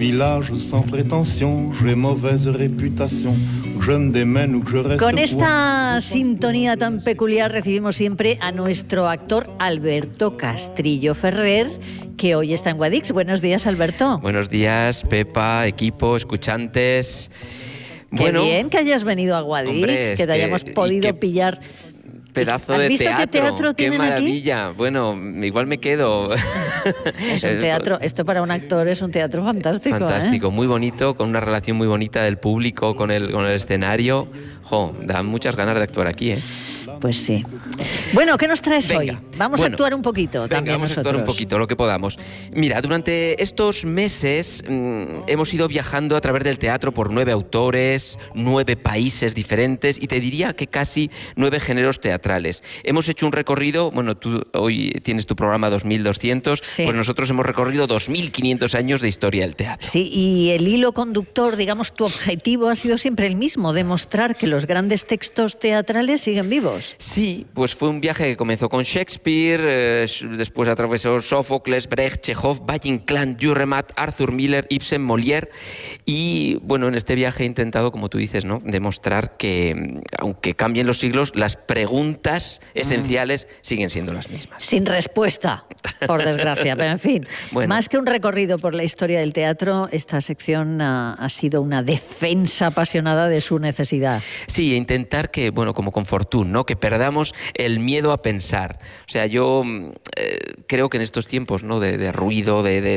village sans prétention, j'ai mauvaise réputation, que je me démène ou que je reste. Con esta sintonía tan peculiar recibimos siempre a nuestro actor Alberto Castrillo Ferrer, que hoy está en Guadix. Buenos días, Alberto. Buenos días, Pepa, equipo, escuchantes. Qué bien que hayas venido a Guadix, hombre, que te hayamos podido pillar. Pedazo ¿Has de visto teatro, qué teatro qué tienen maravilla. aquí? Bueno, igual me quedo. Es un teatro, esto para un actor es un teatro fantástico. Fantástico, muy bonito, con una relación muy bonita del público con el escenario. Da muchas ganas de actuar aquí, ¿eh? Pues sí. Bueno, ¿qué nos traes hoy? Vamos a Bueno, actuar un poquito también vamos nosotros. a actuar un poquito, lo que podamos. Mira, durante estos meses hemos ido viajando a través del teatro por 9 autores, 9 países diferentes y te diría que casi 9 géneros teatrales. Hemos hecho un recorrido, bueno, tú hoy tienes tu programa 2200, sí. Pues nosotros hemos recorrido 2500 años de historia del teatro. Sí, y el hilo conductor, digamos, tu objetivo ha sido siempre el mismo, demostrar que los grandes textos teatrales siguen vivos. Sí, pues fue un viaje que comenzó con Shakespeare, después atravesó Sófocles, Brecht, Chekhov, Valle-Inclán, Dürrenmatt, Arthur Miller, Ibsen, Molière y bueno, en este viaje he intentado, como tú dices, ¿no?, demostrar que aunque cambien los siglos, las preguntas esenciales siguen siendo las mismas. Sin respuesta, por desgracia, pero en fin, bueno. Más que un recorrido por la historia del teatro, esta sección ha sido una defensa apasionada de su necesidad. Sí, intentar que, bueno, como con Fortune, ¿no?, que perdamos el miedo a pensar. O sea, yo creo que en estos tiempos, ¿no?, de ruido, de